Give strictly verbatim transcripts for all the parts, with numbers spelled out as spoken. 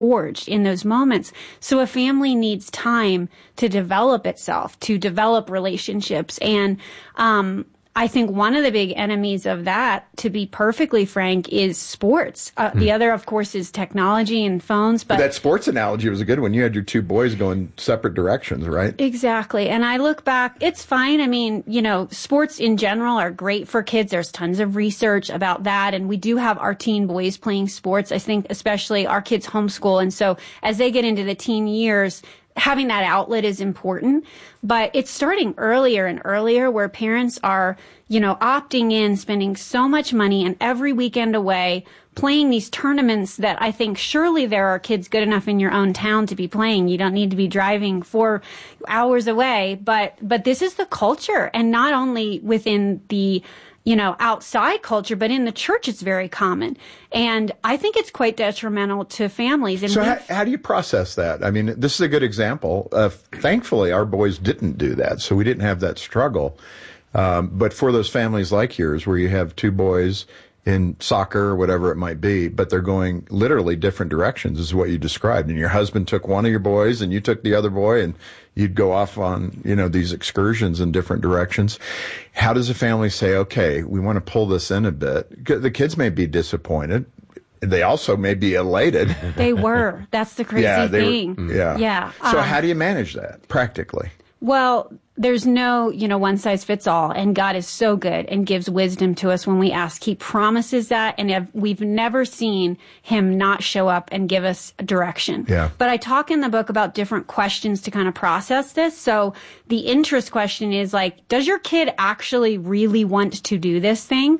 forged in those moments. So a family needs time to develop itself, to develop relationships. And, um, I think one of the big enemies of that, to be perfectly frank, is sports. Uh, hmm. The other, of course, is technology and phones. But, but that sports analogy was a good one. You had your two boys going separate directions, right? Exactly. And I look back, it's fine. I mean, you know, sports in general are great for kids. There's tons of research about that. And we do have our teen boys playing sports. I think especially our kids homeschool. And so as they get into the teen years, having that outlet is important, but it's starting earlier and earlier where parents are, you know, opting in, spending so much money and every weekend away playing these tournaments that I think surely there are kids good enough in your own town to be playing. You don't need to be driving four hours away, but, but this is the culture, and not only within the you know, outside culture, but in the church, it's very common. And I think it's quite detrimental to families. And so how, how do you process that? I mean, this is a good example. Uh, thankfully, our boys didn't do that, so we didn't have that struggle. Um, but for those families like yours, where you have two boys in soccer or whatever it might be, but they're going literally different directions, is what you described. And your husband took one of your boys and you took the other boy, and you'd go off on, you know, these excursions in different directions. How does a family say, okay, we want to pull this in a bit? The kids may be disappointed. They also may be elated. They were. That's the crazy yeah, thing. Were, yeah. Yeah. So um, how do you manage that practically? Well, there's no, you know, one size fits all, and God is so good and gives wisdom to us when we ask. He promises that, and we've never seen him not show up and give us direction. Yeah. But I talk in the book about different questions to kind of process this. So the interest question is like, does your kid actually really want to do this thing?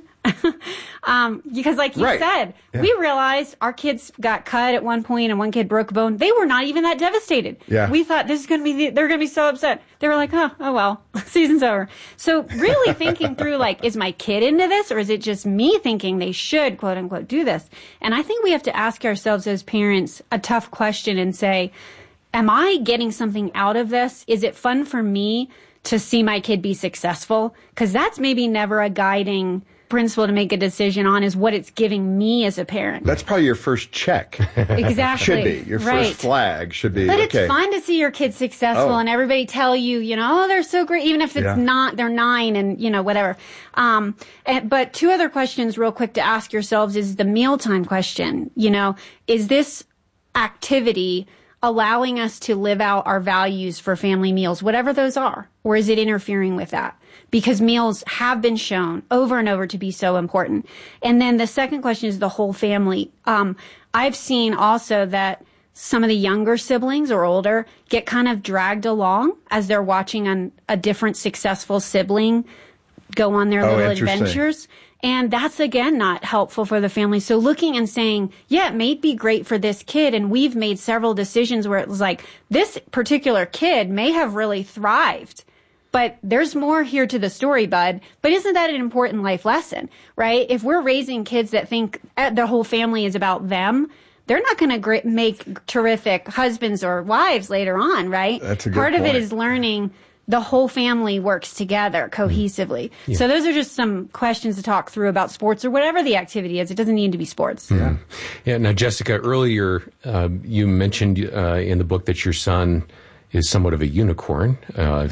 um, because like you right. said, yeah. we realized our kids got cut at one point and one kid broke a bone. They were not even that devastated. Yeah. We thought this is going to be, the, they're going to be so upset. They were like, huh, oh well, season's over. So really thinking through like, is my kid into this, or is it just me thinking they should quote unquote do this? And I think we have to ask ourselves as parents a tough question and say, am I getting something out of this? Is it fun for me to see my kid be successful? Because that's maybe never a guiding principle to make a decision on, is what it's giving me as a parent. That's probably your first check. Exactly. Should be. Your right. first flag should be, but okay. It's fun to see your kids successful oh. and everybody tell you, you know, oh, they're so great, even if it's yeah. not, they're nine and, you know, whatever. Um, and, but two other questions real quick to ask yourselves is the mealtime question. You know, is this activity allowing us to live out our values for family meals, whatever those are, or is it interfering with that? Because meals have been shown over and over to be so important. And then the second question is the whole family. Um, I've seen also that some of the younger siblings or older get kind of dragged along as they're watching an, a different successful sibling go on their oh, little adventures. And that's, again, not helpful for the family. So looking and saying, yeah, it may be great for this kid. And we've made several decisions where it was like, this particular kid may have really thrived. But there's more here to the story, bud. But isn't that an important life lesson, right? If we're raising kids that think the whole family is about them, they're not going to make terrific husbands or wives later on, right? That's a good Part point. of it is learning the whole family works together cohesively. Yeah. So those are just some questions to talk through about sports or whatever the activity is. It doesn't need to be sports. Yeah. Yeah. Now, Jessica, earlier uh, you mentioned uh, in the book that your son is somewhat of a unicorn. Uh,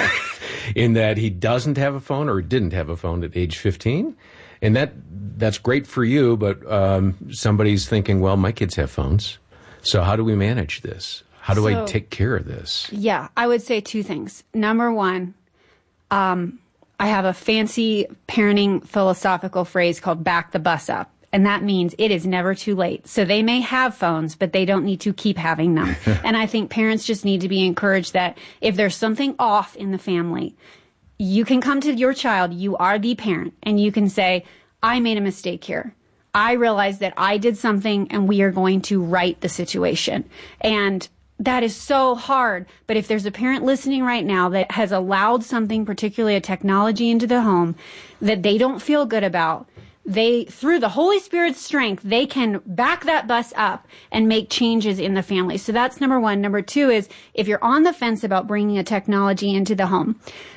in that he doesn't have a phone or didn't have a phone at age fifteen. And that that's great for you, but um, somebody's thinking, well, my kids have phones. So how do we manage this? How do so, I take care of this? Yeah, I would say two things. Number one, um, I have a fancy parenting philosophical phrase called back the bus up. And that means it is never too late. So they may have phones, but they don't need to keep having them. And I think parents just need to be encouraged that if there's something off in the family, you can come to your child, you are the parent, and you can say, I made a mistake here. I realized that I did something and we are going to right the situation. And that is so hard. But if there's a parent listening right now that has allowed something, particularly a technology, into the home that they don't feel good about, they, through the Holy Spirit's strength, they can back that bus up and make changes in the family. So that's number one. Number two is if you're on the fence about bringing a technology into the home,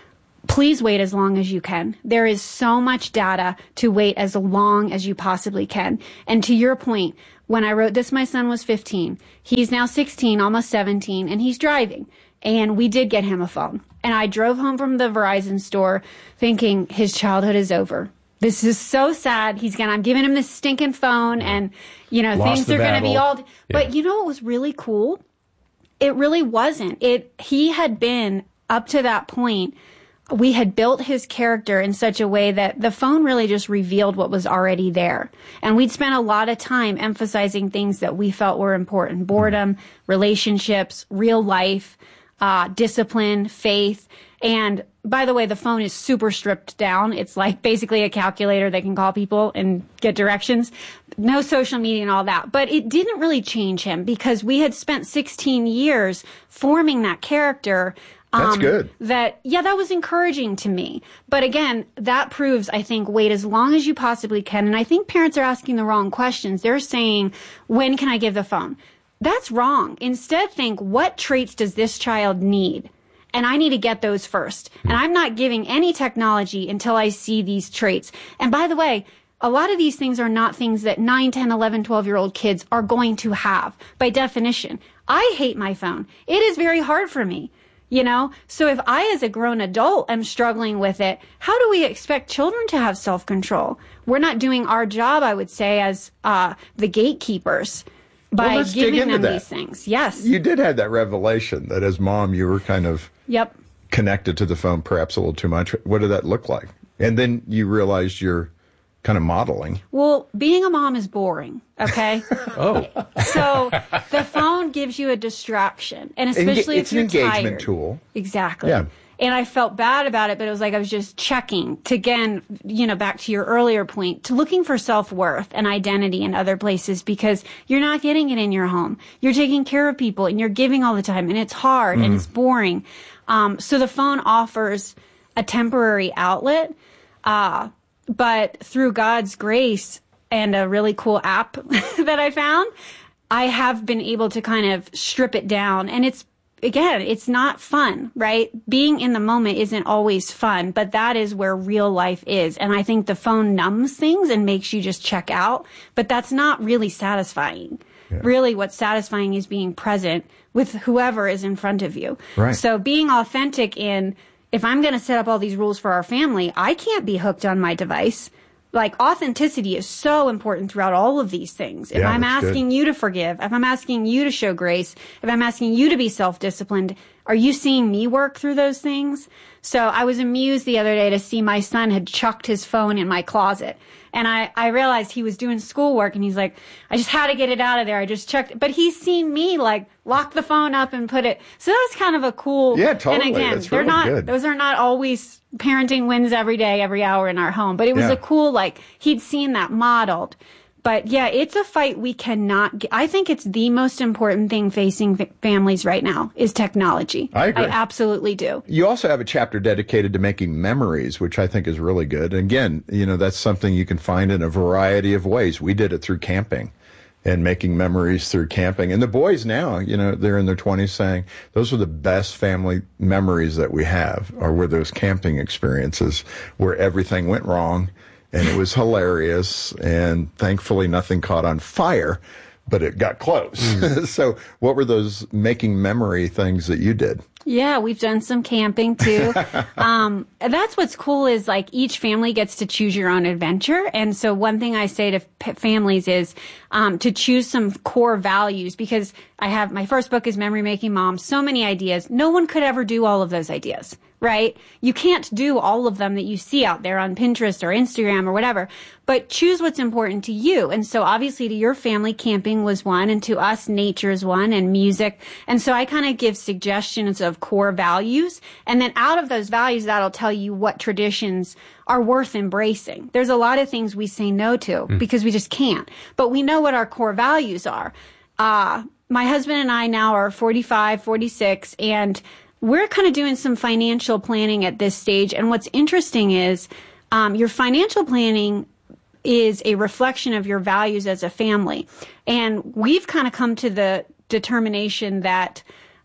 please wait as long as you can. There is so much data to wait as long as you possibly can. And to your point, when I wrote this, my son was fifteen. He's now sixteen, almost seventeen, and he's driving. And we did get him a phone. And I drove home from the Verizon store thinking his childhood is over. This is so sad. He's gonna, I'm giving him this stinking phone and, you know, Lost things are going to be all, yeah. But you know what was really cool? It really wasn't. It, he had been up to that point. We had built his character in such a way that the phone really just revealed what was already there. And we'd spent a lot of time emphasizing things that we felt were important. Boredom, relationships, real life, uh, discipline, faith. And by the way, the phone is super stripped down. It's like basically a calculator that can call people and get directions. No social media and all that. But it didn't really change him because we had spent sixteen years forming that character. That's um, good. That, yeah, that was encouraging to me. But again, that proves, I think, wait as long as you possibly can. And I think parents are asking the wrong questions. They're saying, when can I give the phone? That's wrong. Instead, think, what traits does this child need? And I need to get those first. And I'm not giving any technology until I see these traits. And by the way, a lot of these things are not things that nine, ten, eleven, twelve-year-old kids are going to have by definition. I hate my phone. It is very hard for me, you know? So if I, as a grown adult, am struggling with it, how do we expect children to have self-control? We're not doing our job, I would say, as uh, the gatekeepers by well, let's dig giving into them that. these things. Yes. You did have that revelation that as mom, you were kind of Yep. connected to the phone perhaps a little too much. What did that look like? And then you realized you're kind of modeling. Well, being a mom is boring, okay? Oh. So the phone gives you a distraction, and especially Enga- if it's you're an engagement tired. tool. Exactly. Yeah. And I felt bad about it, but it was like I was just checking to, again, you know, back to your earlier point, to looking for self-worth and identity in other places because you're not getting it in your home. You're taking care of people and you're giving all the time and it's hard mm. and it's boring. Um, so the phone offers a temporary outlet, uh, but through God's grace and a really cool app that I found, I have been able to kind of strip it down. And it's, again, it's not fun, right? Being in the moment isn't always fun, but that is where real life is. And I think the phone numbs things and makes you just check out, but that's not really satisfying. Yeah. Really, what's satisfying is being present with whoever is in front of you. Right. So being authentic in, if I'm going to set up all these rules for our family, I can't be hooked on my device. Like, authenticity is so important throughout all of these things. If yeah, I'm asking good. you to forgive, if I'm asking you to show grace, if I'm asking you to be self-disciplined, are you seeing me work through those things? So I was amused the other day to see my son had chucked his phone in my closet. And I, I realized he was doing schoolwork and he's like, I just had to get it out of there. I just checked it. But he's seen me like lock the phone up and put it. So that's kind of a cool. Yeah, totally. And again, that's they're really not, good. Those are not always parenting wins every day, every hour in our home. But it was Yeah. a cool, like, he'd seen that modeled. But yeah, it's a fight we cannot get. I think it's the most important thing facing f- families right now is technology. I agree. I absolutely do. You also have a chapter dedicated to making memories, which I think is really good. And again, you know, that's something you can find in a variety of ways. We did it through camping and making memories through camping. And the boys now, you know, they're in their twenties saying those are the best family memories that we have are were those camping experiences where everything went wrong. And it was hilarious, and thankfully nothing caught on fire, but it got close. Mm. So what were those making memory things that you did? Yeah, we've done some camping too. um, that's what's cool is like each family gets to choose your own adventure. And so one thing I say to p- families is um, to choose some core values because I have my first book is Memory Making Mom. So many ideas. No one could ever do all of those ideas. Right? You can't do all of them that you see out there on Pinterest or Instagram or whatever, but choose what's important to you. And so obviously to your family, camping was one, and to us, nature is one, and music. And so I kind of give suggestions of core values. And then out of those values, that'll tell you what traditions are worth embracing. There's a lot of things we say no to mm. because we just can't, but we know what our core values are. Uh, my husband and I now are forty-five, forty-six, and we're kind of doing some financial planning at this stage. And what's interesting is um, your financial planning is a reflection of your values as a family. And we've kind of come to the determination that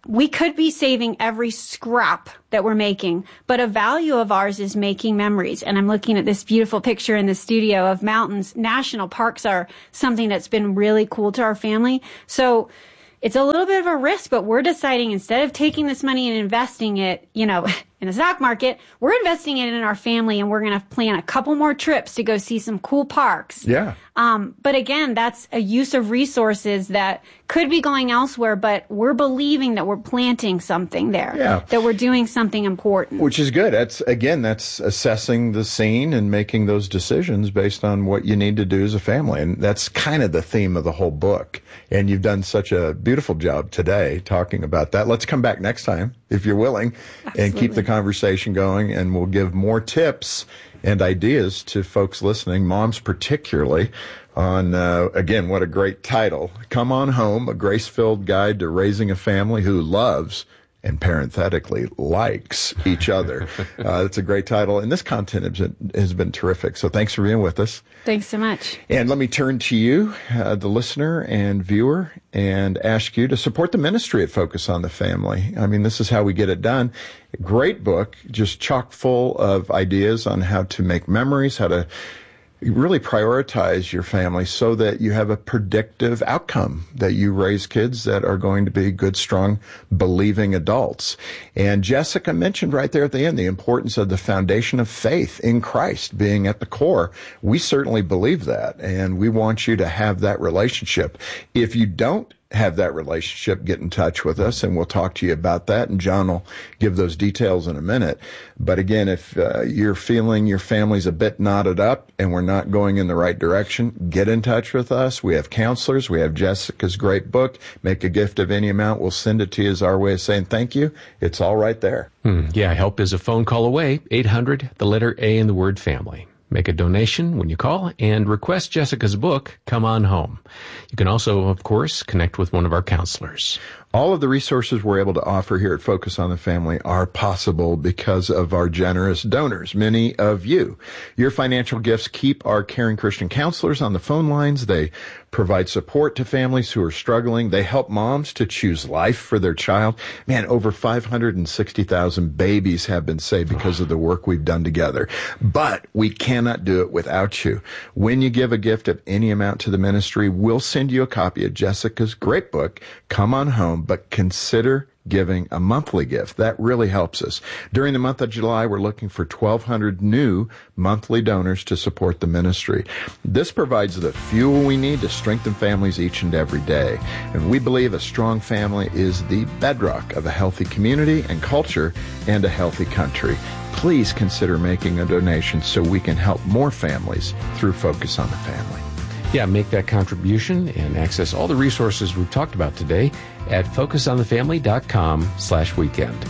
we could be saving every scrap that we're making, but a value of ours is making memories. And I'm looking at this beautiful picture in the studio of mountains. National parks are something that's been really cool to our family. So it's a little bit of a risk, but we're deciding instead of taking this money and investing it, you know, in the stock market, we're investing it in our family, and we're going to plan a couple more trips to go see some cool parks. Yeah. Um, but again, that's a use of resources that could be going elsewhere, but we're believing that we're planting something there, yeah. that we're doing something important. Which is good. That's, again, that's assessing the scene and making those decisions based on what you need to do as a family. And that's kind of the theme of the whole book. And you've done such a beautiful job today talking about that. Let's come back next time, if you're willing, Absolutely. and keep the conversation going, and we'll give more tips and ideas to folks listening, moms particularly, on, uh, again, what a great title. Come On Home, a grace-filled guide to raising a family who loves and parenthetically likes each other. Uh, that's a great title. And this content has been, has been terrific. So thanks for being with us. Thanks so much. And let me turn to you, uh, the listener and viewer, and ask you to support the ministry at Focus on the Family. I mean, this is how we get it done. Great book, just chock full of ideas on how to make memories, how to really prioritize your family so that you have a predictive outcome, that you raise kids that are going to be good, strong, believing adults. And Jessica mentioned right there at the end the importance of the foundation of faith in Christ being at the core. We certainly believe that, and we want you to have that relationship. If you don't have that relationship, get in touch with us, and we'll talk to you about that. And John will give those details in a minute. But again, if uh, you're feeling your family's a bit knotted up and we're not going in the right direction, get in touch with us. We have counselors. We have Jessica's great book, Make a Gift of Any Amount. We'll send it to you as our way of saying thank you. It's all right there. Hmm. Yeah, help is a phone call away, eight hundred, the letter A in the word family. Make a donation when you call and request Jessica's book, Come On Home. You can also, of course, connect with one of our counselors. All of the resources we're able to offer here at Focus on the Family are possible because of our generous donors, many of you. Your financial gifts keep our caring Christian counselors on the phone lines. They provide support to families who are struggling. They help moms to choose life for their child. Man, over five hundred sixty thousand babies have been saved because of the work we've done together. But we cannot do it without you. When you give a gift of any amount to the ministry, we'll send you a copy of Jessica's great book, Come On Home, but consider giving a monthly gift. That really helps us. During the month of July, we're looking for twelve hundred new monthly donors to support the ministry. This provides the fuel we need to strengthen families each and every day. And we believe a strong family is the bedrock of a healthy community and culture and a healthy country. Please consider making a donation so we can help more families through Focus on the Family. Yeah, make that contribution and access all the resources we've talked about today at focusonthefamily.com slash weekend.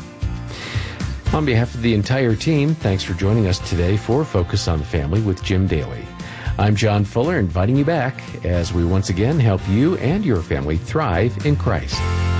On behalf of the entire team, thanks for joining us today for Focus on the Family with Jim Daly. I'm John Fuller, inviting you back as we once again help you and your family thrive in Christ.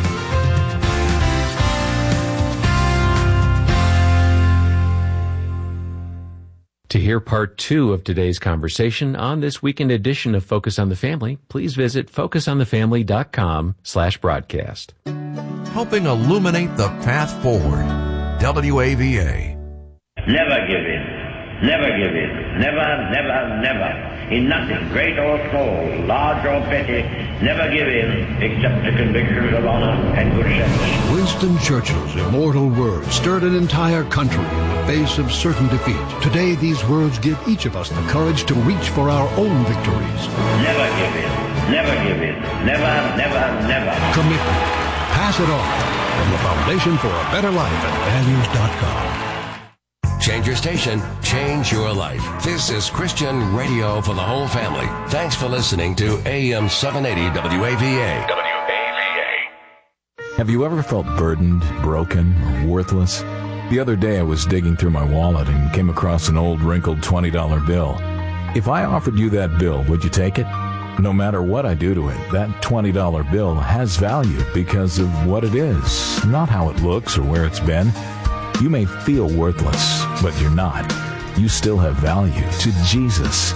To hear part two of today's conversation on this weekend edition of Focus on the Family, please visit focusonthefamily.com slash broadcast. Helping illuminate the path forward. W A V A. Never give in. Never give in. Never, never, never. In nothing, great or small, large or petty, never give in except to convictions of honor and good sense. Winston Churchill's immortal words stirred an entire country in the face of certain defeat. Today, these words give each of us the courage to reach for our own victories. Never give in. Never give in. Never, never, never. Commitment. Pass it on. From the Foundation for a Better Life at values dot com. Change your station, change your life. This is Christian radio for the whole family. Thanks for listening to A M seven eighty W A V A. W A V A. Have you ever felt burdened, broken, or worthless? The other day I was digging through my wallet and came across an old wrinkled twenty dollar bill. If I offered you that bill, would you take it? No matter what I do to it, that twenty dollar bill has value because of what it is, not how it looks or where it's been. You may feel worthless, but you're not. You still have value to Jesus.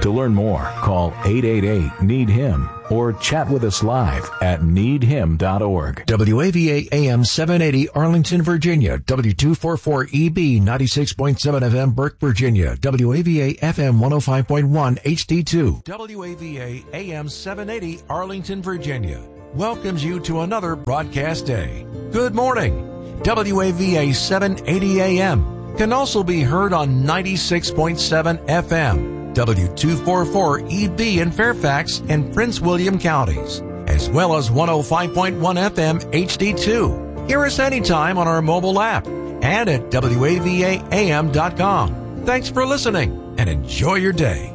To learn more, call eight eight eight, need him or chat with us live at need him dot org. W A V A A M seven eighty Arlington, Virginia. W two forty-four E B ninety-six point seven F M Burke, Virginia. W A V A F M one oh five point one H D two. W A V A A M seven eighty Arlington, Virginia welcomes you to another broadcast day. Good morning. W A V A seven eighty A M can also be heard on ninety-six point seven F M. W two forty-four E B in Fairfax and Prince William counties, as well as one oh five point one F M H D two. Hear us anytime on our mobile app and at W A V A A M dot com. Thanks for listening and enjoy your day.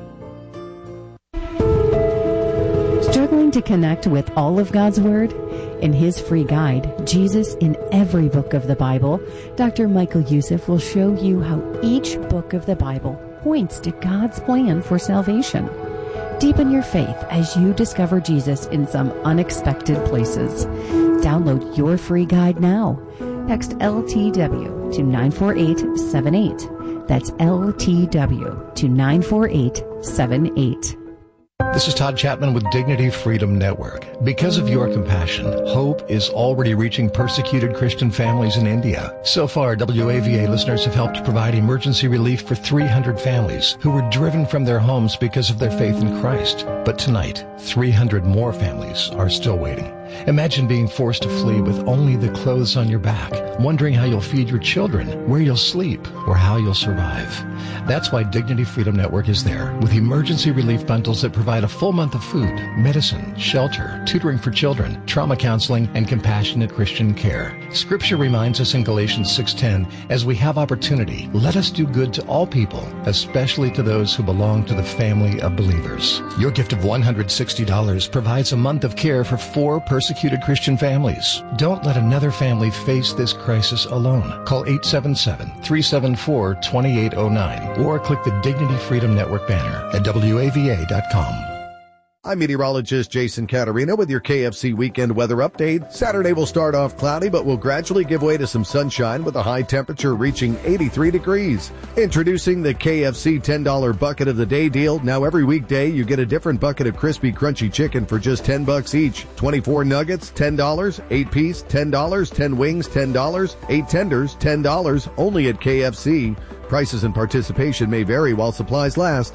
Struggling to connect with all of God's Word? In his free guide, Jesus in Every Book of the Bible, Doctor Michael Youssef will show you how each book of the Bible points to God's plan for salvation. Deepen your faith as you discover Jesus in some unexpected places. Download your free guide now. Text L T W to nine four eight seven eight. That's L T W to nine four eight seven eight. This is Todd Chapman with Dignity Freedom Network. Because of your compassion, hope is already reaching persecuted Christian families in India. So far, W A V A listeners have helped provide emergency relief for three hundred families who were driven from their homes because of their faith in Christ. But tonight, three hundred more families are still waiting. Imagine being forced to flee with only the clothes on your back, wondering how you'll feed your children, where you'll sleep, or how you'll survive. That's why Dignity Freedom Network is there, with emergency relief bundles that provide a full month of food, medicine, shelter, tutoring for children, trauma counseling, and compassionate Christian care. Scripture reminds us in Galatians six ten, as we have opportunity, let us do good to all people, especially to those who belong to the family of believers. Your gift of one hundred sixty dollars provides a month of care for four persecuted Christian families. Don't let another family face this crisis alone. Call eight seven seven, three seven four, two eight zero nine or click the Dignity Freedom Network banner at W A V A dot com. I'm meteorologist Jason Caterina with your K F C weekend weather update. Saturday will start off cloudy, but will gradually give way to some sunshine with a high temperature reaching eighty-three degrees. Introducing the K F C ten dollar bucket of the day deal. Now every weekday you get a different bucket of crispy crunchy chicken for just ten bucks each. twenty-four nuggets, ten dollars, eight piece, ten dollars, ten wings, ten dollars, eight tenders, ten dollars, only at K F C. Prices and participation may vary while supplies last.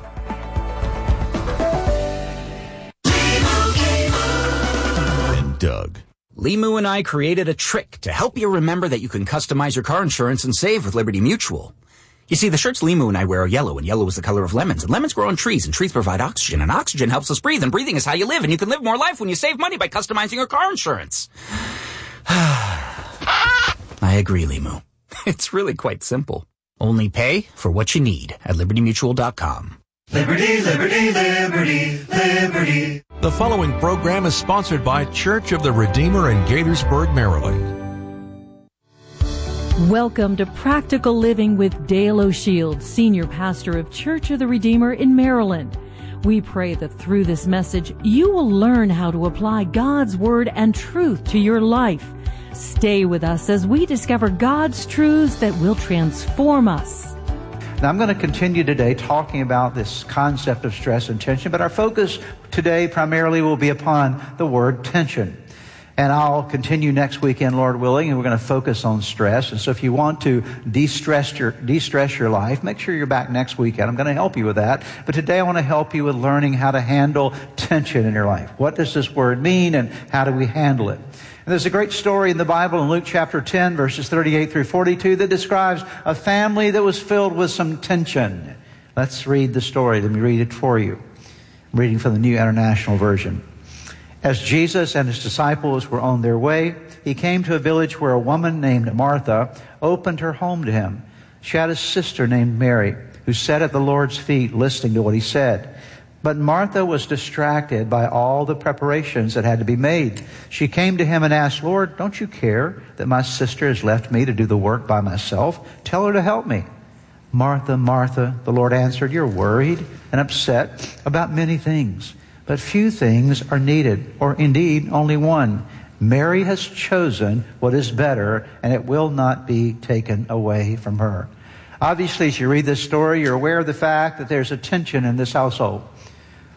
Doug. Limu and I created a trick to help you remember that you can customize your car insurance and save with Liberty Mutual. You see, the shirts Limu and I wear are yellow, and yellow is the color of lemons, and lemons grow on trees, and trees provide oxygen, and oxygen helps us breathe, and breathing is how you live, and you can live more life when you save money by customizing your car insurance. I agree, Limu. It's really quite simple. Only pay for what you need at liberty mutual dot com. Liberty, liberty, liberty, liberty. The following program is sponsored by Church of the Redeemer in Gaithersburg, Maryland. Welcome to Practical Living with Dale O'Shields, Senior Pastor of Church of the Redeemer in Maryland. We pray that through this message, you will learn how to apply God's Word and truth to your life. Stay with us as we discover God's truths that will transform us. Now, I'm going to continue today talking about this concept of stress and tension, but our focus today primarily will be upon the word tension. And I'll continue next weekend, Lord willing, and we're going to focus on stress. And so if you want to de-stress your, de-stress your life, make sure you're back next weekend. I'm going to help you with that. But today I want to help you with learning how to handle tension in your life. What does this word mean, and how do we handle it? And there's a great story in the Bible in Luke chapter ten, verses thirty-eight through forty-two, that describes a family that was filled with some tension. Let's read the story. Let me read it for you. I'm reading from the New International Version. As Jesus and his disciples were on their way, he came to a village where a woman named Martha opened her home to him. She had a sister named Mary, who sat at the Lord's feet listening to what he said. But Martha was distracted by all the preparations that had to be made. She came to him and asked, Lord, don't you care that my sister has left me to do the work by myself? Tell her to help me. Martha, Martha, the Lord answered, you're worried and upset about many things, but few things are needed, or indeed only one. Mary has chosen what is better, and it will not be taken away from her. Obviously, as you read this story, you're aware of the fact that there's a tension in this household.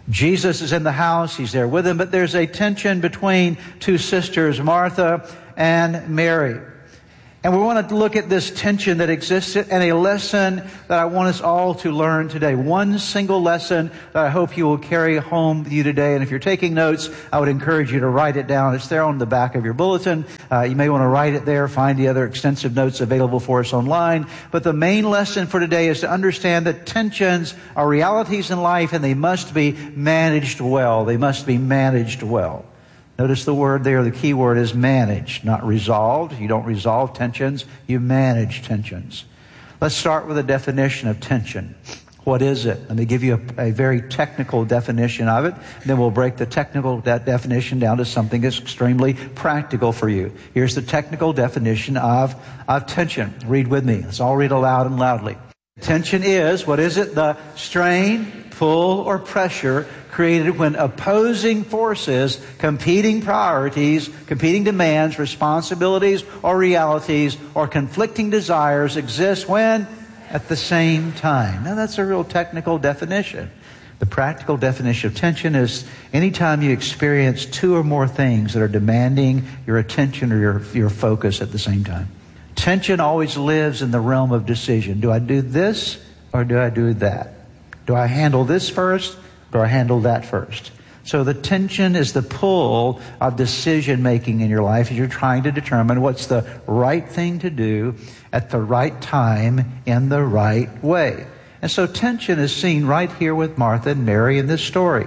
Jesus is in the house. He's there with him. But there's a tension between two sisters, Martha and Mary. And we want to look at this tension that exists and a lesson that I want us all to learn today. One single lesson that I hope you will carry home with you today. And if you're taking notes, I would encourage you to write it down. It's there on the back of your bulletin. Uh, you may want to write it there, find the other extensive notes available for us online. But the main lesson for today is to understand that tensions are realities in life and they must be managed well. They must be managed well. Notice the word there, the key word is managed, not resolved. You don't resolve tensions, you manage tensions. Let's start with a definition of tension. What is it? Let me give you a, a very technical definition of it. Then we'll break the technical de- definition down to something that's extremely practical for you. Here's the technical definition of, of tension. Read with me. Let's all read aloud and loudly. Tension is, what is it? The strain, pull, or pressure created when opposing forces, competing priorities, competing demands, responsibilities, or realities, or conflicting desires exist when? At the same time. Now that's a real technical definition. The practical definition of tension is anytime you experience two or more things that are demanding your attention or your, your focus at the same time. Tension always lives in the realm of decision. Do I do this or do I do that? Do I handle this first? Or handle that first. So the tension is the pull of decision making in your life as you're trying to determine what's the right thing to do at the right time in the right way. And so tension is seen right here with Martha and Mary in this story.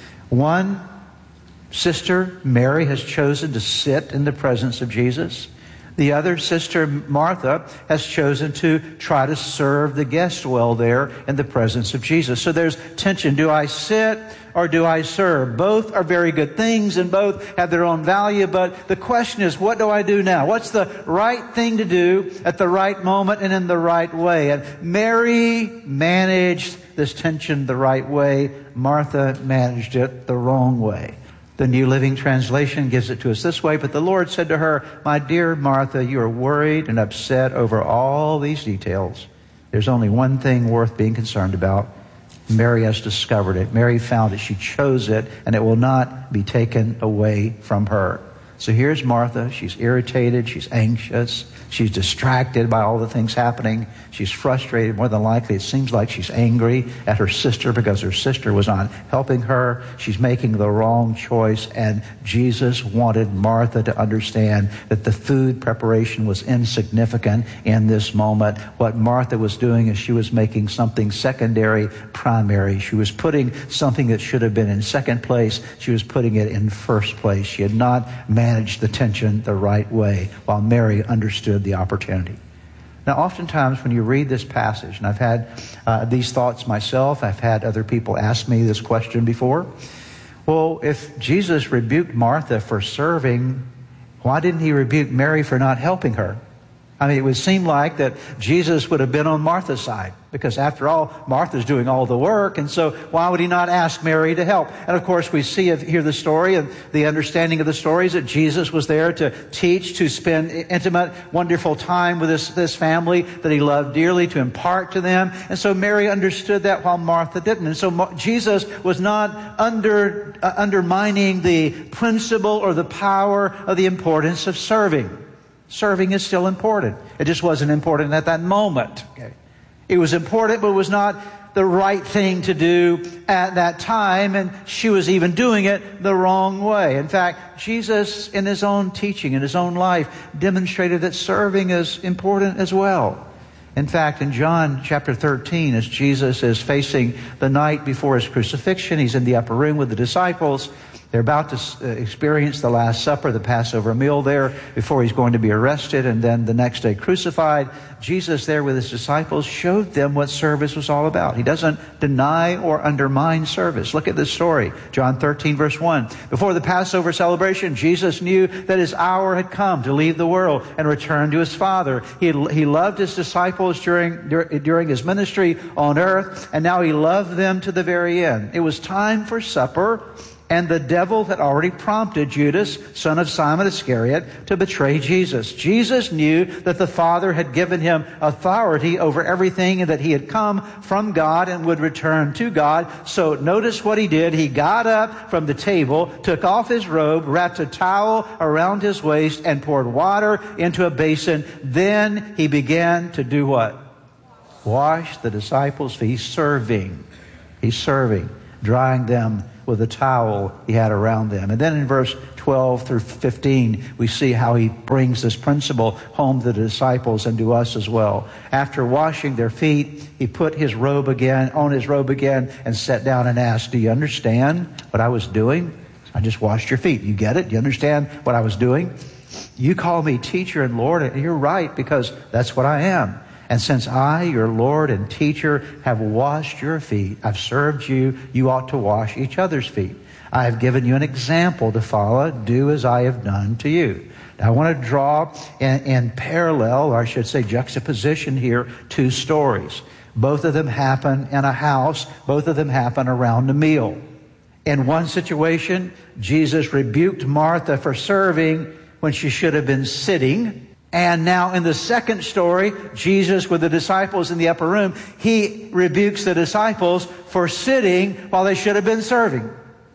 One sister, Mary, has chosen to sit in the presence of Jesus. The other sister, Martha, has chosen to try to serve the guest well there in the presence of Jesus. So there's tension. Do I sit or do I serve? Both are very good things and both have their own value. But the question is, what do I do now? What's the right thing to do at the right moment and in the right way? And Mary managed this tension the right way. Martha managed it the wrong way. The New Living Translation gives it to us this way. But the Lord said to her, "My dear Martha, you are worried and upset over all these details. There's only one thing worth being concerned about. Mary has discovered it. Mary found it. She chose it, and it will not be taken away from her." So here's Martha. She's irritated. She's anxious. She's distracted by all the things happening. She's frustrated. More than likely, it seems like she's angry at her sister because her sister was not helping her. She's making the wrong choice. And Jesus wanted Martha to understand that the food preparation was insignificant in this moment. What Martha was doing is she was making something secondary primary. She was putting something that should have been in second place. She was putting it in first place. She had not managed the tension the right way, while Mary understood the opportunity. Now, oftentimes when you read this passage, and I've had uh, these thoughts myself, I've had other people ask me this question before. Well, if Jesus rebuked Martha for serving, why didn't he rebuke Mary for not helping her? I mean, it would seem like that Jesus would have been on Martha's side, because after all, Martha's doing all the work, and so why would he not ask Mary to help? And of course, we see here the story, and the understanding of the story is that Jesus was there to teach, to spend intimate, wonderful time with this, this family that he loved dearly, to impart to them. And so Mary understood that while Martha didn't. And so Mar- Jesus was not under, uh, undermining the principle or the power of the importance of serving. Serving is still important. It just wasn't important at that moment. Okay. It was important, but it was not the right thing to do at that time, and she was even doing it the wrong way. In fact, Jesus, in his own teaching, in his own life, demonstrated that serving is important as well. In fact, in John chapter thirteen, as Jesus is facing the night before his crucifixion, he's in the upper room with the disciples. They're about to experience the Last Supper, the Passover meal there, before he's going to be arrested and then the next day crucified. Jesus there with his disciples showed them what service was all about. He doesn't deny or undermine service. Look at this story. John thirteen verse one. Before the Passover celebration, Jesus knew that his hour had come to leave the world and return to his Father. He, had, he loved his disciples during, during his ministry on earth, and now he loved them to the very end. It was time for supper. And the devil had already prompted Judas, son of Simon Iscariot, to betray Jesus. Jesus knew that the Father had given him authority over everything and that he had come from God and would return to God. So notice what he did. He got up from the table, took off his robe, wrapped a towel around his waist, and poured water into a basin. Then he began to do what? Wash the disciples' feet. He's serving. He's serving, drying them with a towel he had around them. And then in verse twelve through fifteen, we see how he brings this principle home to the disciples and to us as well. After washing their feet, he put his robe again, on his robe again, and sat down and asked, do you understand what I was doing? I just washed your feet. You get it? You understand what I was doing? You call me teacher and Lord, and you're right, because that's what I am. And since I, your Lord and teacher, have washed your feet, I've served you, you ought to wash each other's feet. I have given you an example to follow. Do as I have done to you. Now, I want to draw in, in parallel, or I should say juxtaposition here, two stories. Both of them happen in a house. Both of them happen around a meal. In one situation, Jesus rebuked Martha for serving when she should have been sitting. And now in the second story, Jesus with the disciples in the upper room, he rebukes the disciples for sitting while they should have been serving.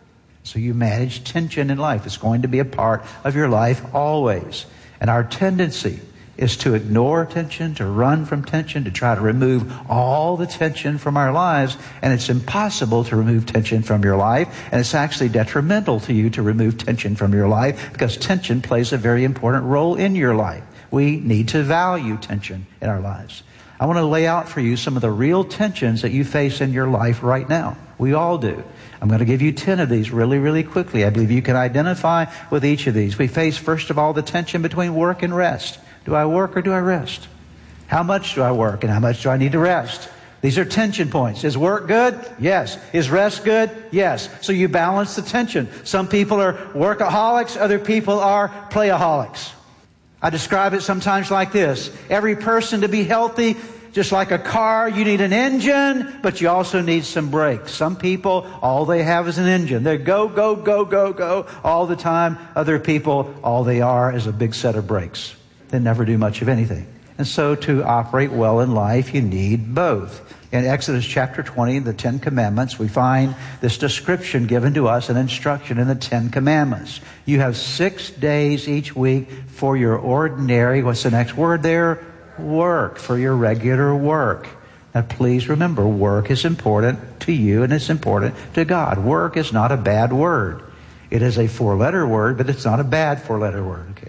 So you manage tension in life. It's going to be a part of your life always. And our tendency is to ignore tension, to run from tension, to try to remove all the tension from our lives. And it's impossible to remove tension from your life. And it's actually detrimental to you to remove tension from your life, because tension plays a very important role in your life. We need to value tension in our lives. I want to lay out for you some of the real tensions that you face in your life right now. We all do. I'm going to give you ten of these really, really quickly. I believe you can identify with each of these. We face, first of all, the tension between work and rest. Do I work or do I rest? How much do I work and how much do I need to rest? These are tension points. Is work good? Yes. Is rest good? Yes. So you balance the tension. Some people are workaholics. Other people are playaholics. I describe it sometimes like this. Every person to be healthy, just like a car, you need an engine, but you also need some brakes. Some people, all they have is an engine. They go, go, go, go, go all the time. Other people, all they are is a big set of brakes. They never do much of anything. And so to operate well in life, you need both. In Exodus chapter twenty, the Ten Commandments, we find this description given to us, an instruction in the Ten Commandments. You have six days each week for your ordinary, what's the next word there? Work, for your regular work. Now please remember, work is important to you and it's important to God. Work is not a bad word. It is a four-letter word, but it's not a bad four-letter word. Okay.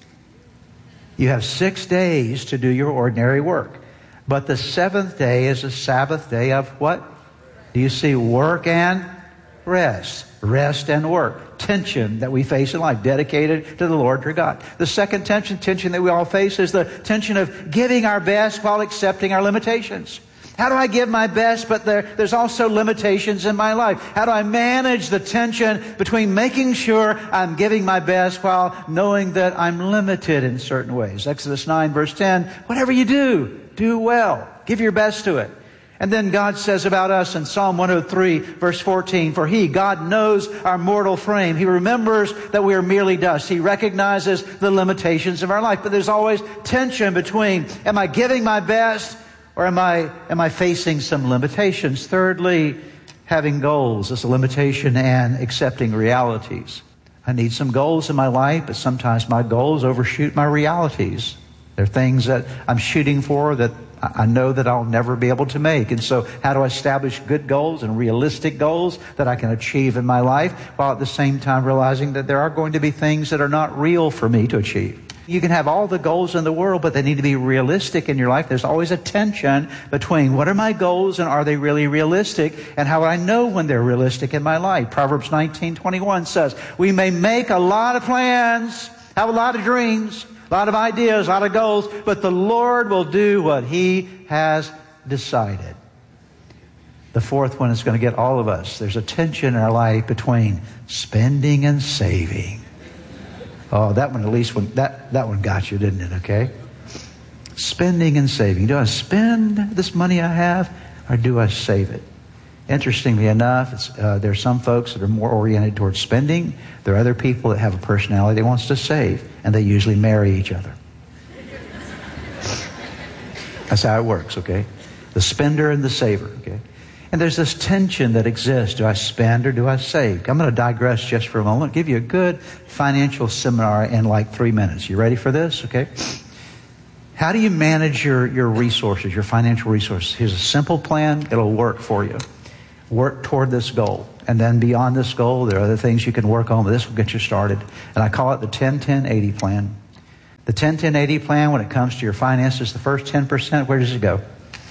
You have six days to do your ordinary work. But the seventh day is a Sabbath day of what? Do you see? Work and rest. Rest and work. Tension that we face in life, dedicated to the Lord your God. The second tension, tension that we all face is the tension of giving our best while accepting our limitations. How do I give my best, but there, there's also limitations in my life? How do I manage the tension between making sure I'm giving my best while knowing that I'm limited in certain ways? Exodus nine verse ten, whatever you do, do well. Give your best to it. And then God says about us in Psalm one oh three, verse fourteen, for He, God, knows our mortal frame. He remembers that we are merely dust. He recognizes the limitations of our life. But there's always tension between, am I giving my best or am I, am I facing some limitations? Thirdly, having goals is a limitation, and accepting realities. I need some goals in my life, but sometimes my goals overshoot my realities. There are things that I'm shooting for that I know that I'll never be able to make. And so how do I establish good goals and realistic goals that I can achieve in my life, while at the same time realizing that there are going to be things that are not real for me to achieve? You can have all the goals in the world, but they need to be realistic in your life. There's always a tension between what are my goals and are they really realistic, and how would I know when they're realistic in my life? Proverbs nineteen twenty-one says, we may make a lot of plans, have a lot of dreams, a lot of ideas, a lot of goals, but the Lord will do what He has decided. The fourth one is going to get all of us. There's a tension in our life between spending and saving. Oh, that one at least, one, that, that one got you, didn't it, okay? Spending and saving. Do I spend this money I have, or do I save it? Interestingly enough, it's, uh, there are some folks that are more oriented towards spending. There are other people that have a personality that wants to save, and they usually marry each other. That's how it works, okay? The spender and the saver, okay? And there's this tension that exists. Do I spend or do I save? I'm going to digress just for a moment, give you a good financial seminar in like three minutes. You ready for this? Okay. How do you manage your, your resources, your financial resources? Here's a simple plan. It'll work for you. Work toward this goal. And then beyond this goal, there are other things you can work on, but this will get you started. And I call it the ten ten eighty plan. The ten ten eighty plan, when it comes to your finances, the first ten percent, where does it go?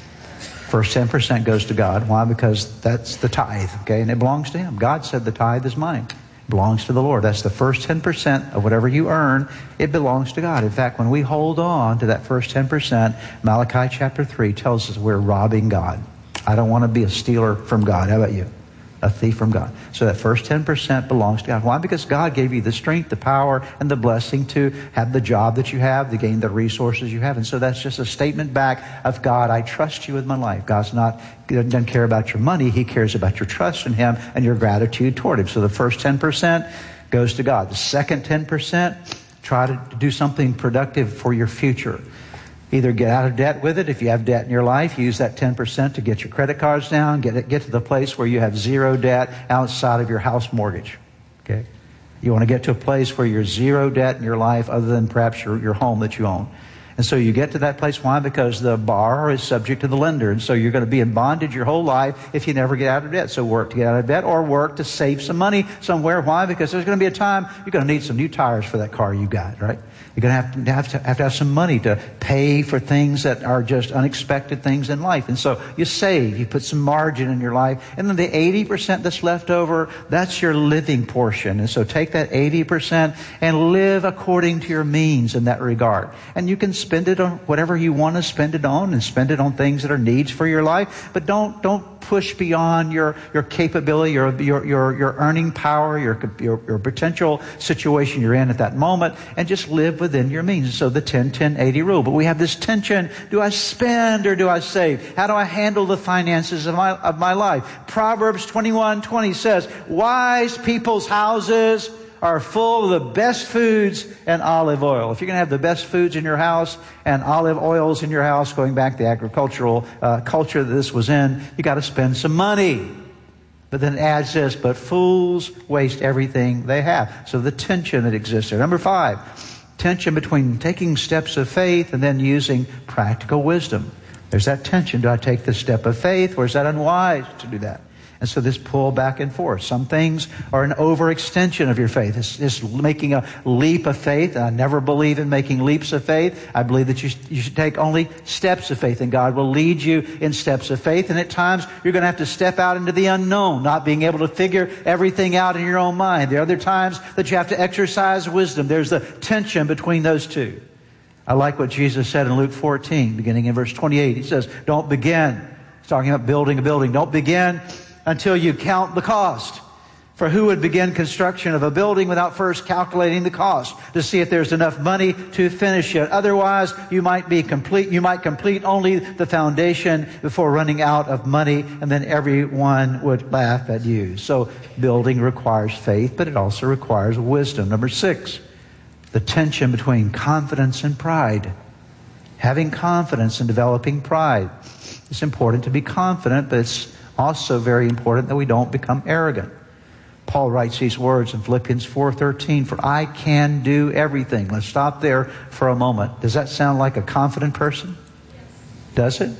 First ten percent goes to God. Why? Because that's the tithe, okay? And it belongs to Him. God said the tithe is mine. It belongs to the Lord. That's the first ten percent of whatever you earn. It belongs to God. In fact, when we hold on to that first ten percent, Malachi chapter three tells us we're robbing God. I don't want to be a stealer from God. How about you? A thief from God. So that first ten percent belongs to God. Why? Because God gave you the strength, the power, and the blessing to have the job that you have, to gain the resources you have. And so that's just a statement back of God, I trust you with my life. God's not, doesn't care about your money. He cares about your trust in Him and your gratitude toward Him. So the first ten percent goes to God. The second ten percent, try to do something productive for your future. Either get out of debt with it. If you have debt in your life, use that ten percent to get your credit cards down. Get it, get to the place where you have zero debt outside of your house mortgage. Okay? You want to get to a place where you're zero debt in your life other than perhaps your, your home that you own. And so you get to that place. Why? Because the borrower is subject to the lender. And so you're going to be in bondage your whole life if you never get out of debt. So work to get out of debt or work to save some money somewhere. Why? Because there's going to be a time you're going to need some new tires for that car you got, right? You're going to have to have to have, to have some money to pay for things that are just unexpected things in life. And so you save, you put some margin in your life. And then the eighty percent that's left over, that's your living portion. And so take that eighty percent and live according to your means in that regard. And you can spend it on whatever you want to spend it on and spend it on things that are needs for your life. But don't don't push beyond your, your capability, your, your, your, your earning power, your, your, your potential situation you're in at that moment, and just live within your means. So the ten ten eighty rule. But we have this tension. Do I spend or do I save? How do I handle the finances of my, of my life? Proverbs twenty-one twenty says, wise people's houses are full of the best foods and olive oil. If you're going to have the best foods in your house and olive oils in your house, going back to the agricultural uh, culture that this was in, you got to spend some money. But then it adds this, but fools waste everything they have. So the tension that exists there. Number five, tension between taking steps of faith and then using practical wisdom. There's that tension. Do I take the step of faith, or is that unwise to do that? And so this pull back and forth. Some things are an overextension of your faith. It's, it's making a leap of faith. I never believe in making leaps of faith. I believe that you, you should take only steps of faith, and God will lead you in steps of faith. And at times, you're going to have to step out into the unknown, not being able to figure everything out in your own mind. There are other times that you have to exercise wisdom. There's the tension between those two. I like what Jesus said in Luke fourteen, beginning in verse twenty-eight. He says, don't begin. He's talking about building a building. Don't begin until you count the cost. For who would begin construction of a building without first calculating the cost to see if there's enough money to finish it? Otherwise, you might be complete, you might complete only the foundation before running out of money, and then everyone would laugh at you. So building requires faith, but it also requires wisdom. Number six, the tension between confidence and pride. Having confidence and developing pride. It's important to be confident, but it's also very important that we don't become arrogant. Paul writes these words in Philippians four thirteen, for I can do everything. Let's stop there for a moment. Does that sound like a confident person? Yes. Does it?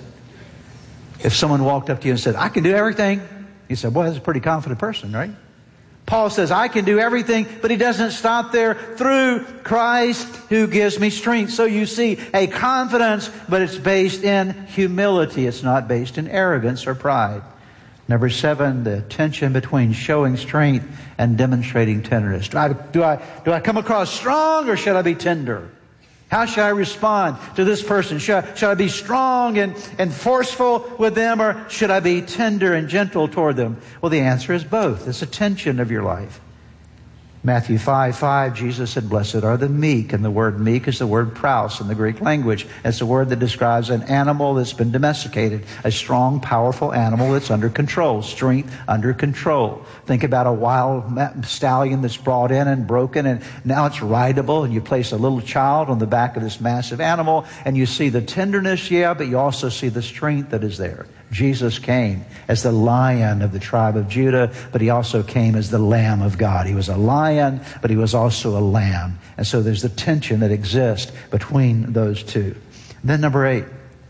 If someone walked up to you and said, I can do everything, you said, boy, that's a pretty confident person, right? Paul says, I can do everything, but he doesn't stop there. Through Christ who gives me strength. So you see a confidence, but it's based in humility. It's not based in arrogance or pride. Number seven, the tension between showing strength and demonstrating tenderness. Do I, do I, do I come across strong, or should I be tender? How should I respond to this person? Should I, should I be strong and, and forceful with them, or should I be tender and gentle toward them? Well, the answer is both. It's a tension of your life. Matthew five five, Jesus said, blessed are the meek. And the word meek is the word praus in the Greek language. It's a word that describes an animal that's been domesticated, a strong, powerful animal that's under control, strength under control. Think about a wild stallion that's brought in and broken, and now it's rideable, and you place a little child on the back of this massive animal, and you see the tenderness, yeah, but you also see the strength that is there. Jesus came as the Lion of the tribe of Judah, but he also came as the Lamb of God. He was a lion, but he was also a lamb. And so there's the tension that exists between those two. Then number eight,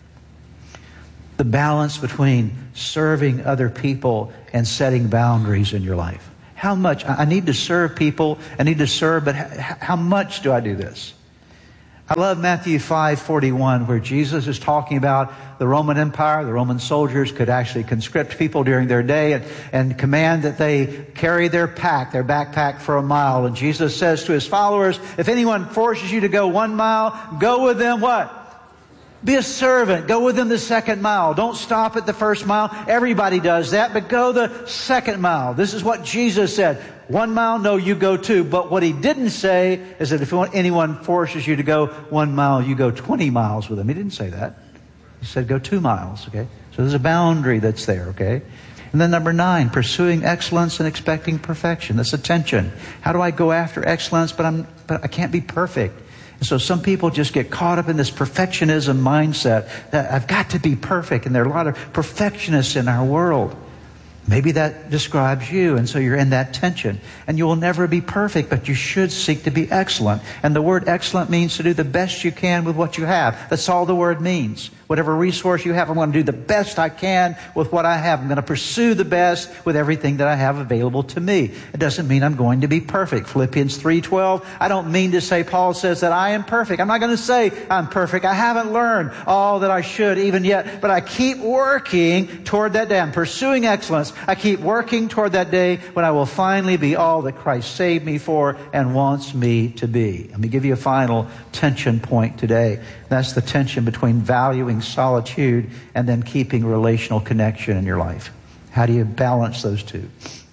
the balance between serving other people and setting boundaries in your life. How much? I need to serve people. I need to serve, but how much do I do this? I love Matthew five forty-one, where Jesus is talking about the Roman Empire. The Roman soldiers could actually conscript people during their day and, and command that they carry their pack, their backpack for a mile. And Jesus says to his followers, if anyone forces you to go one mile, go with them what? Be a servant. Go with them the second mile. Don't stop at the first mile. Everybody does that, but go the second mile. This is what Jesus said. One mile, no, you go two. But what he didn't say is that if anyone forces you to go one mile, you go twenty miles with them. He didn't say that. He said go two miles, okay? So there's a boundary that's there, okay? And then number nine, pursuing excellence and expecting perfection. That's a tension. How do I go after excellence, but I'm but I can't be perfect? And so some people just get caught up in this perfectionism mindset that I've got to be perfect. And there are a lot of perfectionists in our world. Maybe that describes you, and so you're in that tension. And you will never be perfect, but you should seek to be excellent. And the word excellent means to do the best you can with what you have. That's all the word means. Whatever resource you have, I'm going to do the best I can with what I have. I'm going to pursue the best with everything that I have available to me. It doesn't mean I'm going to be perfect. Philippians three twelve, I don't mean to say, Paul says that I am perfect. I'm not going to say I'm perfect. I haven't learned all that I should even yet, but I keep working toward that day. I'm pursuing excellence. I keep working toward that day when I will finally be all that Christ saved me for and wants me to be. Let me give you a final tension point today. That's the tension between valuing solitude and then keeping relational connection in your life. How do you balance those two?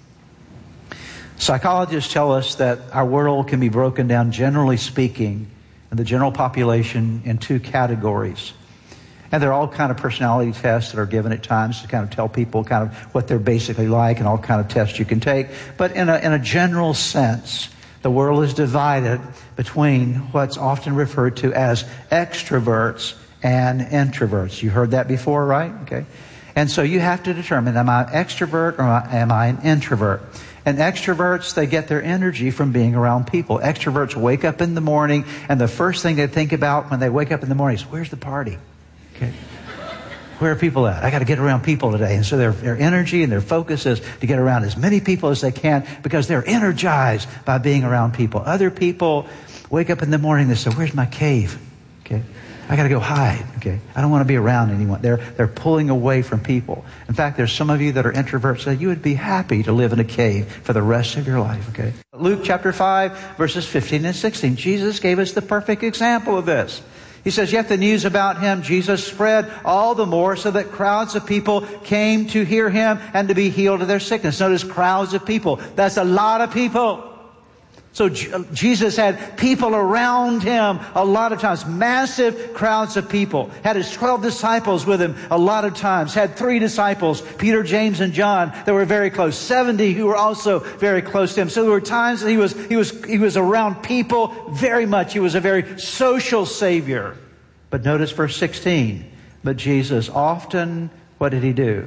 Psychologists tell us that our world can be broken down, generally speaking, in the general population in two categories. And there are all kind of personality tests that are given at times to kind of tell people kind of what they're basically like, and all kind of tests you can take. But in a, in a general sense, the world is divided between what's often referred to as extroverts and introverts. You heard that before, right? Okay. And so you have to determine, am I an extrovert or am I an introvert? And extroverts, they get their energy from being around people. Extroverts wake up in the morning, and the first thing they think about when they wake up in the morning is, where's the party? Okay. Where are people at? I got to get around people today. And so their, their energy and their focus is to get around as many people as they can because they're energized by being around people. Other people wake up in the morning, they say, where's my cave? Okay. I got to go hide. Okay. I don't want to be around anyone. They're, they're pulling away from people. In fact, there's some of you that are introverts that you would be happy to live in a cave for the rest of your life. Okay. Luke chapter five, verses fifteen and sixteen. Jesus gave us the perfect example of this. He says, yet the news about him, Jesus, spread all the more so that crowds of people came to hear him and to be healed of their sickness. Notice crowds of people. That's a lot of people. So Jesus had people around him a lot of times, massive crowds of people. Had his twelve disciples with him a lot of times. Had three disciples, Peter, James, and John, that were very close. seventy who were also very close to him. So there were times that he was, he was, he was around people very much. He was a very social Savior. But notice verse sixteen. But Jesus often, what did he do?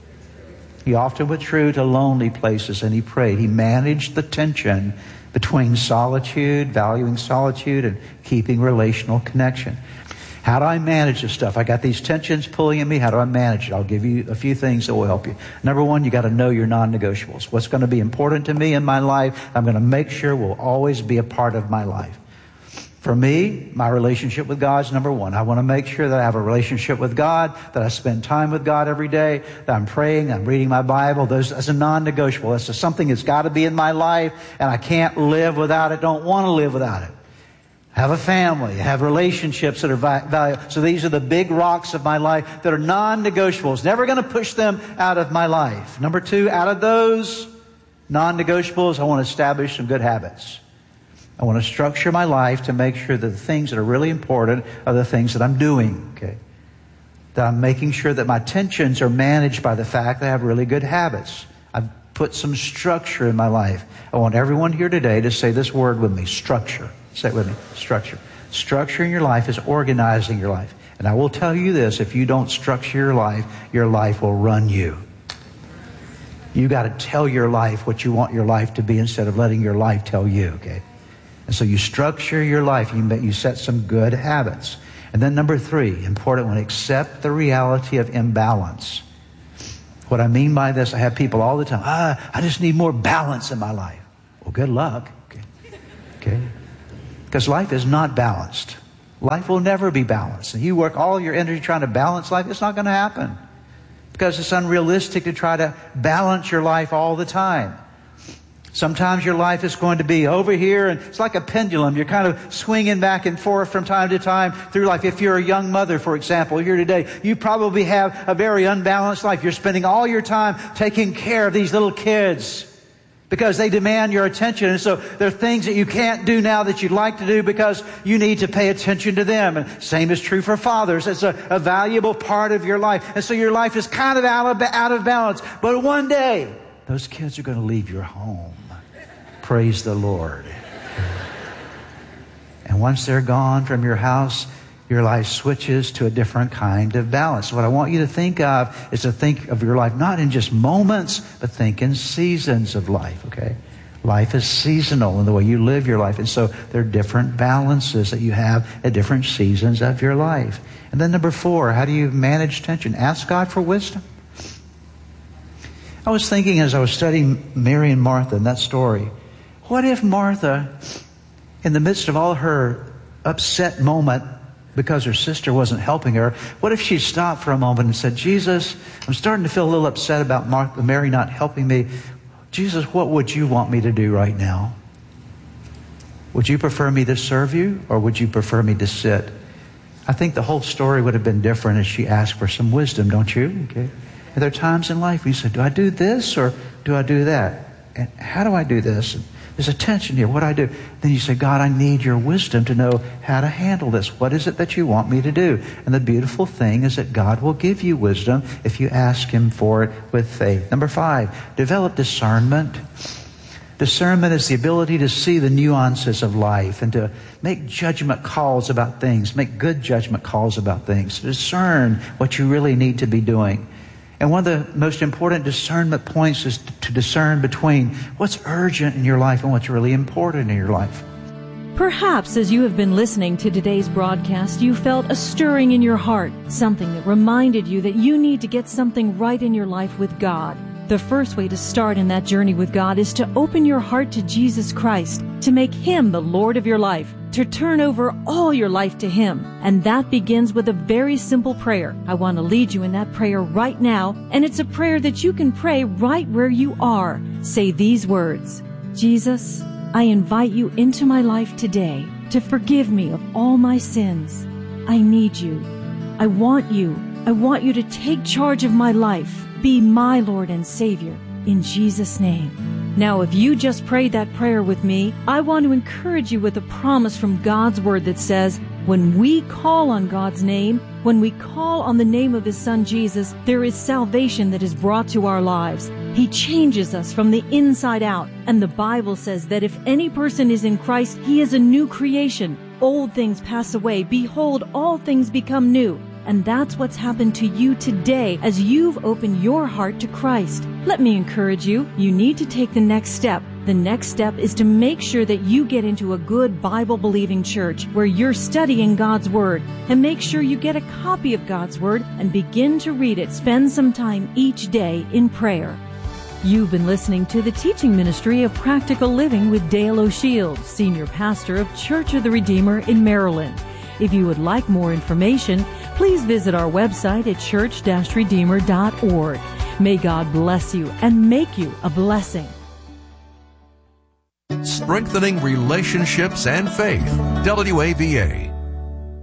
He often withdrew to lonely places and he prayed. He managed the tension between solitude, valuing solitude, and keeping relational connection. How do I manage this stuff? I got these tensions pulling at me. How do I manage it? I'll give you a few things that will help you. Number one, you got to know your non-negotiables. What's going to be important to me in my life, I'm going to make sure will always be a part of my life. For me, my relationship with God is number one. I want to make sure that I have a relationship with God, that I spend time with God every day, that I'm praying, I'm reading my Bible. Those, that's a non-negotiable. That's just something that's got to be in my life, and I can't live without it, don't want to live without it. Have a family, have relationships that are valuable. So these are the big rocks of my life that are non-negotiables. Never going to push them out of my life. Number two, out of those, Non-negotiables, I want to establish some good habits. I want to structure my life to make sure that the things that are really important are the things that I'm doing, okay? That I'm making sure that my tensions are managed by the fact that I have really good habits. I've put some structure in my life. I want everyone here today to say this word with me, structure. Say it with me, structure. Structuring your life is organizing your life. And I will tell you this, if you don't structure your life, your life will run you. You got to tell your life what you want your life to be instead of letting your life tell you, okay? And so you structure your life. You, you set some good habits. And then number three, important one, accept the reality of imbalance. What I mean by this, I have people all the time, ah, I just need more balance in my life. Well, good luck. Okay. Okay. Because life is not balanced. Life will never be balanced. And you work all your energy trying to balance life, it's not going to happen. Because it's unrealistic to try to balance your life all the time. Sometimes your life is going to be over here, and it's like a pendulum. You're kind of swinging back and forth from time to time through life. If you're a young mother, for example, here today, you probably have a very unbalanced life. You're spending all your time taking care of these little kids because they demand your attention. And so there are things that you can't do now that you'd like to do because you need to pay attention to them. And same is true for fathers. It's a, a valuable part of your life. And so your life is kind of out of, out of balance. But one day, those kids are going to leave your home. Praise the Lord. And once they're gone from your house, your life switches to a different kind of balance. What I want you to think of is to think of your life not in just moments, but think in seasons of life, okay? Life is seasonal in the way you live your life. And so there are different balances that you have at different seasons of your life. And then number four, how do you manage tension? Ask God for wisdom. I was thinking as I was studying Mary and Martha and that story, what if Martha, in the midst of all her upset moment because her sister wasn't helping her, what if she stopped for a moment and said, Jesus, I'm starting to feel a little upset about Martha, Mary not helping me. Jesus, what would you want me to do right now? Would you prefer me to serve you, or would you prefer me to sit? I think the whole story would have been different if she asked for some wisdom, don't you? Okay. And there are times in life where you say, do I do this or do I do that? And how do I do this? And there's a tension here. What do I do? Then you say, God, I need your wisdom to know how to handle this. What is it that you want me to do? And the beautiful thing is that God will give you wisdom if you ask Him for it with faith. Number five, develop discernment. Discernment is the ability to see the nuances of life and to make judgment calls about things, make good judgment calls about things, to discern what you really need to be doing. And one of the most important discernment points is to discern between what's urgent in your life and what's really important in your life. Perhaps as you have been listening to today's broadcast, you felt a stirring in your heart, something that reminded you that you need to get something right in your life with God. The first way to start in that journey with God is to open your heart to Jesus Christ, to make Him the Lord of your life, to turn over all your life to Him. And that begins with a very simple prayer. I want to lead you in that prayer right now, and it's a prayer that you can pray right where you are. Say these words: Jesus, I invite you into my life today to forgive me of all my sins. I need you. I want you. I want you to take charge of my life. Be my Lord and Savior, in Jesus' name. Now, if you just prayed that prayer with me, I want to encourage you with a promise from God's Word that says, when we call on God's name, when we call on the name of His Son Jesus, there is salvation that is brought to our lives. He changes us from the inside out. And the Bible says that if any person is in Christ, he is a new creation. Old things pass away. Behold, all things become new. And that's what's happened to you today as you've opened your heart to Christ. Let me encourage you, you need to take the next step. The next step is to make sure that you get into a good Bible-believing church where you're studying God's Word. And make sure you get a copy of God's Word and begin to read it. Spend some time each day in prayer. You've been listening to the teaching ministry of Practical Living with Dale O'Shields, Senior Pastor of Church of the Redeemer in Maryland. If you would like more information, please visit our website at church dash redeemer dot org. May God bless you and make you a blessing. Strengthening relationships and faith. W A V A.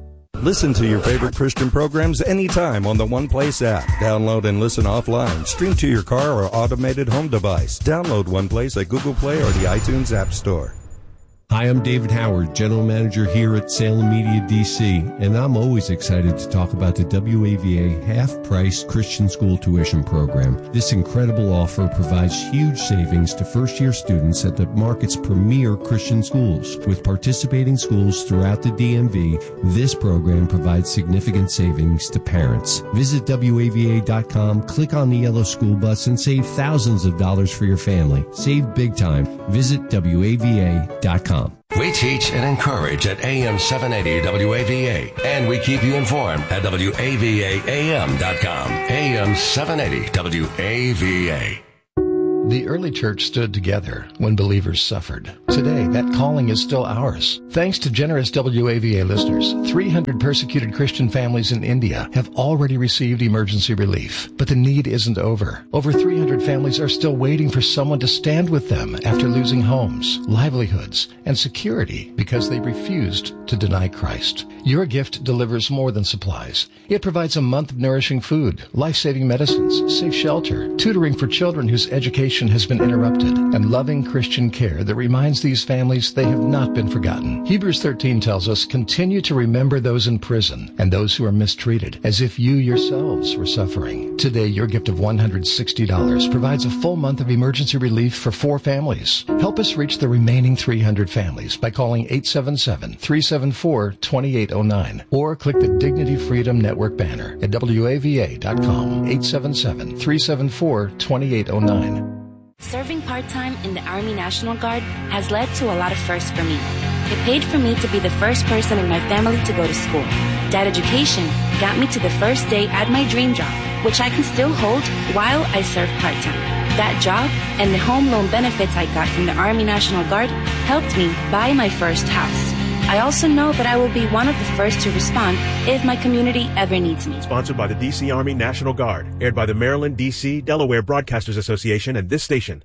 Listen to your favorite Christian programs anytime on the One Place app. Download and listen offline. Stream to your car or automated home device. Download One Place at Google Play or the iTunes App Store. Hi, I'm David Howard, General Manager here at Salem Media D C, and I'm always excited to talk about the W A V A half-price Christian school tuition program. This incredible offer provides huge savings to first-year students at the market's premier Christian schools. With participating schools throughout the D M V, this program provides significant savings to parents. Visit W A V A dot com, click on the yellow school bus, and save thousands of dollars for your family. Save big time. Visit W A V A dot com. We teach and encourage at A M seven eighty W A V A, and we keep you informed at W A V A A M dot com. A M seven eighty W A V A. The early church stood together when believers suffered. Today, that calling is still ours. Thanks to generous W A V A listeners, three hundred persecuted Christian families in India have already received emergency relief. But the need isn't over. Over three hundred families are still waiting for someone to stand with them after losing homes, livelihoods, and security because they refused to deny Christ. Your gift delivers more than supplies. It provides a month of nourishing food, life-saving medicines, safe shelter, tutoring for children whose education has been interrupted, and loving Christian care that reminds these families they have not been forgotten. Hebrews thirteen tells us, continue to remember those in prison and those who are mistreated, as if you yourselves were suffering. Today, your gift of one hundred sixty dollars provides a full month of emergency relief for four families. Help us reach the remaining three hundred families by calling eight seven seven, three seven four, two eight zero nine or click the Dignity Freedom Network banner at W A V A dot com, eight seven seven, three seven four, two eight zero nine. Serving part-time in the Army National Guard has led to a lot of firsts for me. It paid for me to be the first person in my family to go to school. That education got me to the first day at my dream job, which I can still hold while I serve part-time. That job and the home loan benefits I got from the Army National Guard helped me buy my first house. I also know that I will be one of the first to respond if my community ever needs me. Sponsored by the D C Army National Guard. Aired by the Maryland, D C, Delaware Broadcasters Association and this station.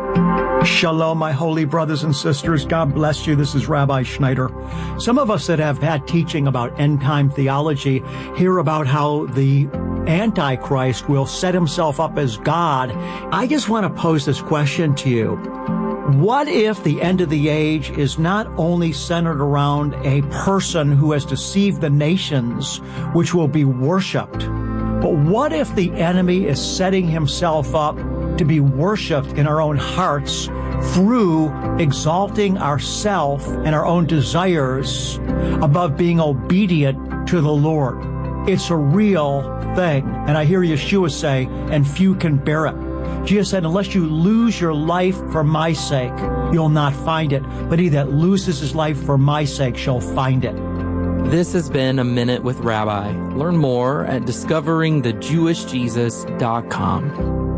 Shalom, my holy brothers and sisters. God bless you. This is Rabbi Schneider. Some of us that have had teaching about end-time theology hear about how the Antichrist will set himself up as God. I just want to pose this question to you. What if the end of the age is not only centered around a person who has deceived the nations, which will be worshipped, but what if the enemy is setting himself up to be worshipped in our own hearts through exalting ourself and our own desires above being obedient to the Lord? It's a real thing. And I hear Yeshua say, and few can bear it. Jesus said, unless you lose your life for my sake, you'll not find it. But he that loses his life for my sake shall find it. This has been A Minute with Rabbi. Learn more at discovering the jewish jesus dot com.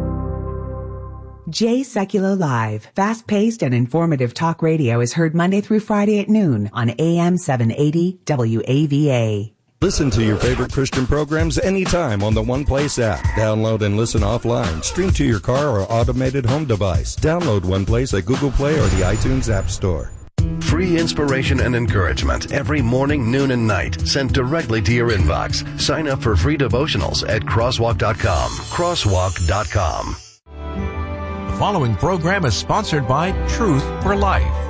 Jay Sekulow Live, fast-paced and informative talk radio is heard Monday through Friday at noon on A M seven eighty W A V A. Listen to your favorite Christian programs anytime on the One Place app. Download and listen offline. Stream to your car or automated home device. Download One Place at Google Play or the iTunes App Store. Free inspiration and encouragement every morning, noon, and night sent directly to your inbox. Sign up for free devotionals at crosswalk dot com. crosswalk dot com. The following program is sponsored by Truth for Life.